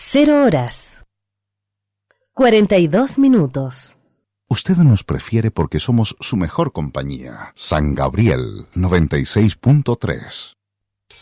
0:42. Usted nos prefiere porque somos su mejor compañía. San Gabriel 96.3.